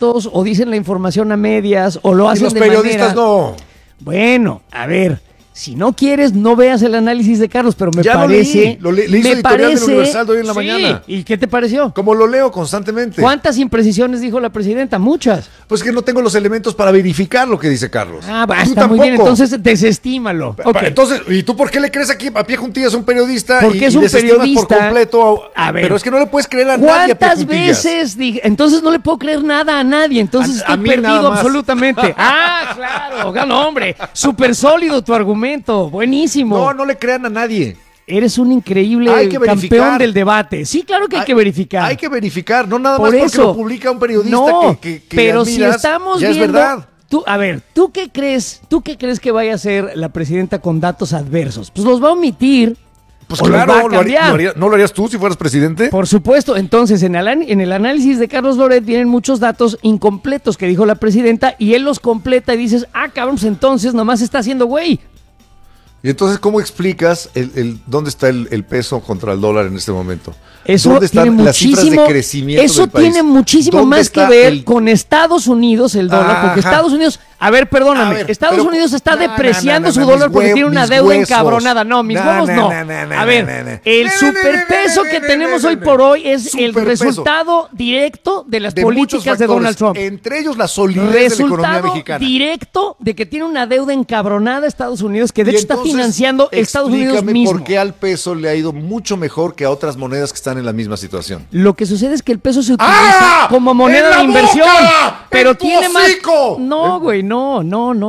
datos o dicen la información a medias o lo hacen de manera... Y los periodistas no. Bueno, a ver, si no quieres, no veas el análisis de Carlos, pero me ya parece... lo leí. Lo hizo editorial del Universal de hoy en la mañana. ¿Y qué te pareció? Como lo leo constantemente. ¿Cuántas imprecisiones dijo la presidenta? Muchas. Pues que no tengo los elementos para verificar lo que dice Carlos. Ah, está muy bien, entonces desestímalo. Okay. Entonces, ¿y tú por qué le crees aquí a pie juntillas a un periodista? Porque es un periodista por completo a ver, pero es que no le puedes creer a nadie a pie ¿cuántas juntillas? veces dije? Entonces no le puedo creer nada a nadie, entonces estoy perdido absolutamente. Ah, claro, no, hombre, súper sólido tu argumento, buenísimo. No le crean a nadie. Eres un increíble campeón del debate. Sí, claro que hay que verificar. Hay que verificar, no nada más porque lo publica un periodista que pero admiras, si estamos ya viendo, es verdad. ¿Tú qué crees que vaya a hacer la presidenta con datos adversos? Pues los va a omitir. Pues o claro, los va a cambiar. ¿no lo harías tú si fueras presidente? Por supuesto. Entonces, en el análisis de Carlos Loret vienen muchos datos incompletos que dijo la presidenta y él los completa y dices, cabrón, pues entonces nomás está haciendo güey. Y entonces, ¿cómo explicas dónde está el peso contra el dólar en este momento? Eso ¿Dónde están tiene las cifras de crecimiento del país? Tiene muchísimo más que ver con Estados Unidos el dólar, porque Estados Unidos, perdóname, Estados Unidos está depreciando su dólar porque tiene una deuda encabronada. No, mis huevos no. A ver, el superpeso que tenemos hoy por hoy es el resultado directo de las políticas de Donald Trump. Entre ellos la solidez de la economía mexicana. Directo de que tiene una deuda encabronada Estados Unidos, que de hecho está financiando Estados Unidos mismo. ¿Por qué al peso le ha ido mucho mejor que a otras monedas que están en la misma situación? Lo que sucede es que el peso se utiliza como moneda de inversión, pero tiene más... No, güey, no.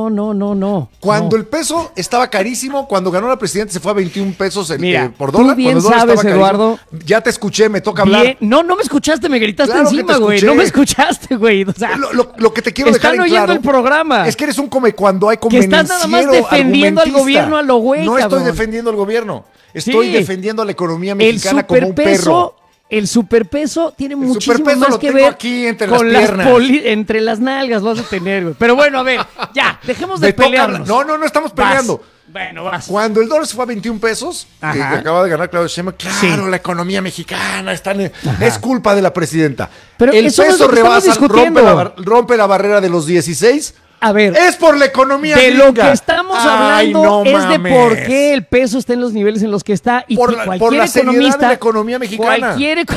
Cuando el peso estaba carísimo, cuando ganó la presidenta se fue a 21 pesos por tú dólar. bien sabes, Eduardo. Ya te escuché, me toca hablar. No me escuchaste, me gritaste claro encima, güey. No me escuchaste, güey. O sea, lo que te quiero dejar en claro... Están oyendo el programa. Es que eres un cuando hay convenenciero que estás nada más defendiendo al gobierno a lo güey, No cabrón. estoy defendiendo al gobierno. Estoy defendiendo a la economía mexicana como un perro. El superpeso tiene muchísimo más que ver aquí entre con las piernas. Entre las nalgas lo vas a tener, güey. Pero bueno, a ver, ya, dejemos de pelearnos. No estamos peleando. Bueno, vas. Cuando el dólar se fue a 21 pesos, que acaba de ganar Claudia Sheinbaum, claro, la economía mexicana es culpa de la presidenta. Pero el eso peso rebasa, rompe la barrera de los 16. A ver, es por la economía de gringa. Lo que estamos hablando es de por qué el peso está en los niveles en los que está y por la economista de la economía mexicana.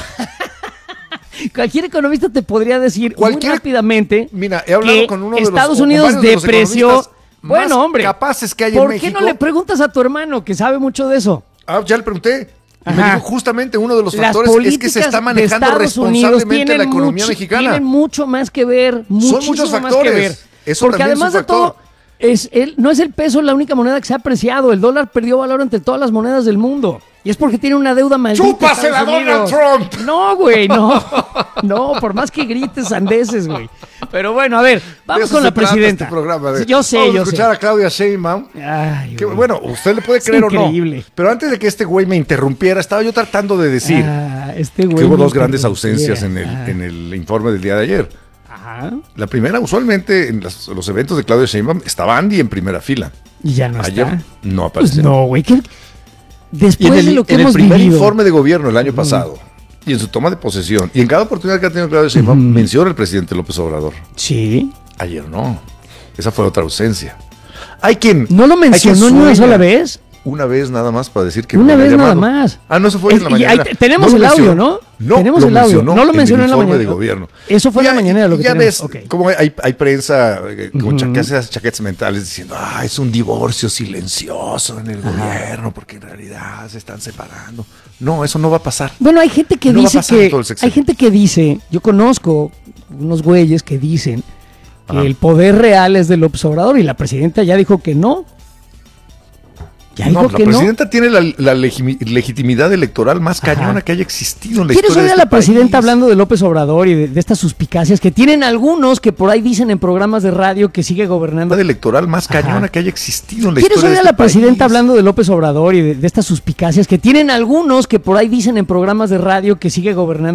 Cualquier economista te podría decir muy rápidamente. Mira, he hablado con uno de los Estados Unidos depreció. Bueno, hombre, capaces que hay en México. ¿Por qué no le preguntas a tu hermano que sabe mucho de eso? Ya le pregunté. Y me dijo justamente uno de los factores es que se está manejando responsablemente la economía mexicana. Tienen mucho más que ver. Son muchos factores. Porque además de todo, no es el peso la única moneda que se ha apreciado. El dólar perdió valor entre todas las monedas del mundo. Y es porque tiene una deuda maldita. ¡Chúpasela, Donald Trump! No, güey, no. No, por más que grites sandeces, güey. Pero bueno, a ver, vamos con la presidenta. Yo sé. Vamos a escuchar a Claudia Sheinbaum. Que, bueno, usted le puede creer o no. Pero antes de que este güey me interrumpiera, estaba yo tratando de decir que hubo dos grandes ausencias en el informe del día de ayer. La primera, usualmente en los eventos de Claudia Sheinbaum estaba Andy en primera fila. Y ya no ayer está. No apareció. Pues no, güey. Después de lo que hemos vivido. En el primer vivido. informe de gobierno el año pasado y en su toma de posesión y en cada oportunidad que ha tenido Claudia Sheinbaum menciona al presidente López Obrador. Sí. Ayer no. Esa fue otra ausencia. Hay quien... ¿No lo mencionó ni una sola vez? Una vez nada más para decir que... Una vez nada más. No, eso fue en la mañana. Tenemos el audio, ¿no? No, tenemos el audio. No lo mencionó en la mañana. De gobierno. Eso fue en la mañana de lo que ya tenemos. ves, como hay prensa que hace esas chaquetas mentales diciendo, es un divorcio silencioso en el gobierno porque en realidad se están separando. No, eso no va a pasar. Bueno, hay gente que dice yo conozco unos güeyes que dicen que el poder real es del López Obrador y la presidenta ya dijo que no. La presidenta tiene la legitimidad electoral más cañona que haya existido en la historia de este país. ¿Quieres oír a la presidenta hablando de López Obrador y de estas suspicacias que tienen algunos que por ahí dicen en programas de radio que sigue gobernando? La electoral más cañona que haya existido en la historia de este país. ¿Quieres oír a la presidenta hablando de López Obrador y de estas suspicacias que tienen algunos que por ahí dicen en programas de radio que sigue gobernando?